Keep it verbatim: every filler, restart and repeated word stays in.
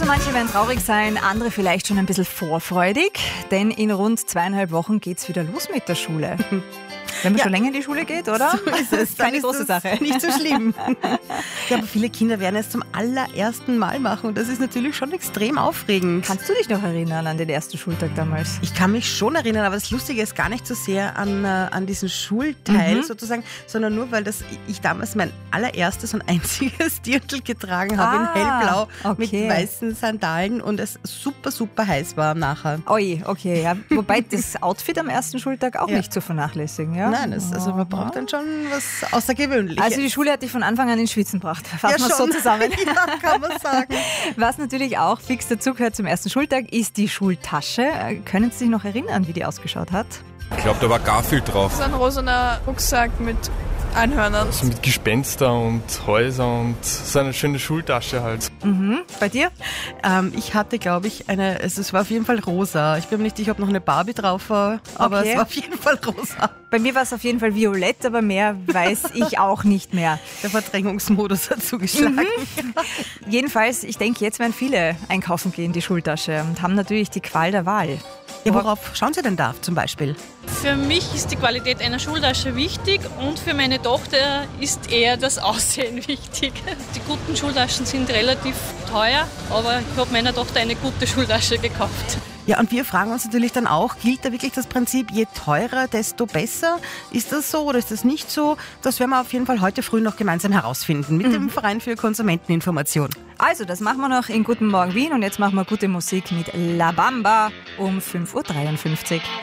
Manche werden traurig sein, andere vielleicht schon ein bisschen vorfreudig, denn in rund zweieinhalb Wochen geht's wieder los mit der Schule. Wenn man ja. schon länger in die Schule geht, oder? So ist es. Keine ist große Sache. Nicht so schlimm. Ja, aber viele Kinder werden es zum allerersten Mal machen und das ist natürlich schon extrem aufregend. Kannst du dich noch erinnern an den ersten Schultag damals? Ich kann mich schon erinnern, aber das Lustige ist gar nicht so sehr an, äh, an diesen Schulteil Mhm. sozusagen, sondern nur, weil das, ich damals mein allererstes und einziges Dirndl getragen habe Ah, in hellblau okay. mit weißen Sandalen und es super, super heiß war nachher. Oi, okay, ja. Wobei das Outfit am ersten Schultag auch Ja. nicht zu vernachlässigen, ja? Nein, es, also man braucht dann schon was Außergewöhnliches. Also die Schule hat dich von Anfang an ins Schwitzen gebracht. Fassen ja, wir es so schon. zusammen. Ja, kann man sagen. Was natürlich auch fix dazugehört zum ersten Schultag, ist die Schultasche. Äh, Können Sie sich noch erinnern, wie die ausgeschaut hat? Ich glaube, da war Garfield drauf. So ein rosaner Rucksack mit Einhörnern. So mit Gespenster und Häuser und so eine schöne Schultasche halt. Mhm. Bei dir? Ähm, ich hatte, glaube ich, eine, also es war auf jeden Fall rosa. Ich bin mir nicht sicher, ob noch eine Barbie drauf war, aber Okay. es war auf jeden Fall rosa. Bei mir war es auf jeden Fall violett, aber mehr weiß ich auch nicht mehr. Der Verdrängungsmodus hat zugeschlagen. Jedenfalls, ich denke, jetzt werden viele einkaufen gehen, die Schultasche, und haben natürlich die Qual der Wahl. Ja, worauf schauen Sie denn da zum Beispiel? Für mich ist die Qualität einer Schultasche wichtig und für meine Tochter ist eher das Aussehen wichtig. Die guten Schultaschen sind relativ teuer, aber ich habe meiner Tochter eine gute Schultasche gekauft. Ja, und wir fragen uns natürlich dann auch, gilt da wirklich das Prinzip, je teurer, desto besser? Ist das so oder ist das nicht so? Das werden wir auf jeden Fall heute früh noch gemeinsam herausfinden mit dem Verein für Konsumenteninformation. Also, das machen wir noch in Guten Morgen Wien und jetzt machen wir gute Musik mit La Bamba um fünf Uhr dreiundfünfzig.